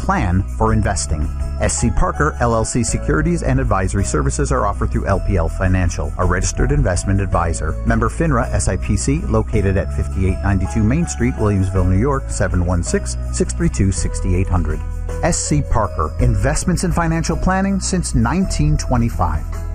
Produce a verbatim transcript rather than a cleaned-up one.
plan for investing. S C. Parker, L L C securities and advisory services are offered through L P L Financial, a registered investment advisor. Member FINRA S I P C, located at fifty-eight ninety-two Main Street, Williamsville, New York, seven one six, six three two, six eight zero zero. S C. Parker, investments in financial planning since nineteen twenty-five.